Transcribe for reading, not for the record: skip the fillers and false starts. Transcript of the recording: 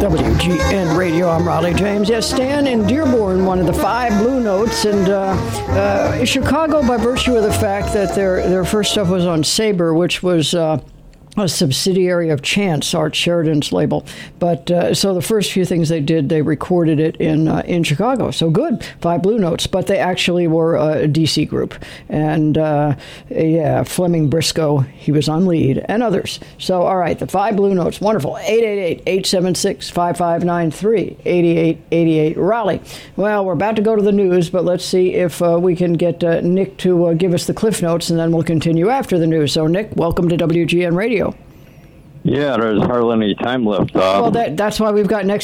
WGN Radio, I'm Raleigh James. Yes, Stan in Dearborn, one of the 5 Blue Notes, and Chicago, by virtue of the fact that their first stuff was on Sabre, which was a subsidiary of Chance, Art Sheridan's label. But so the first few things they did, they recorded it in Chicago. So good, 5 Blue Notes. But they actually were a DC group. And Fleming Briscoe, he was on lead, and others. So, all right, the 5 Blue Notes, wonderful. 888-876-5593, 8888 Raleigh. Well, we're about to go to the news, but let's see if we can get Nick to give us the Cliff Notes, and then we'll continue after the news. So, Nick, welcome to WGN Radio. Yeah, there's hardly any time left. Well, that's why we've got next